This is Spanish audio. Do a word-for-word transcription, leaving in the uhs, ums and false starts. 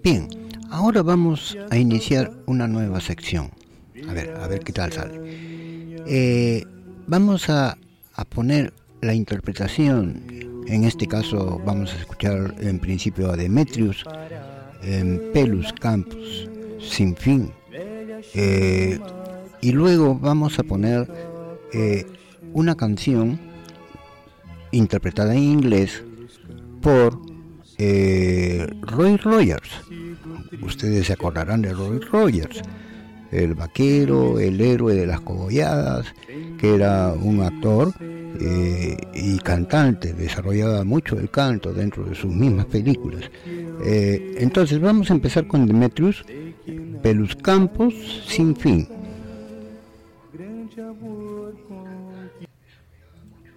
Bien, ahora vamos a iniciar una nueva sección. A ver, a ver qué tal sale. Eh, vamos a, a poner la interpretación. En este caso vamos a escuchar en principio a Demetrius en Pelus Campus Sin Fin. Eh, y luego vamos a poner eh, una canción interpretada en inglés por eh, Roy Rogers. Ustedes se acordarán de Roy Rogers, el vaquero, el héroe de las cogolladas, que era un actor eh, y cantante, desarrollaba mucho el canto dentro de sus mismas películas. Eh, entonces vamos a empezar con Demetrius, Pelus Campus Sin Fin.